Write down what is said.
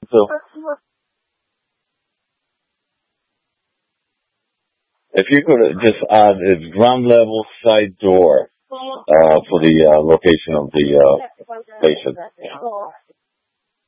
to? If you could just add its ground level side door for the location of the patient.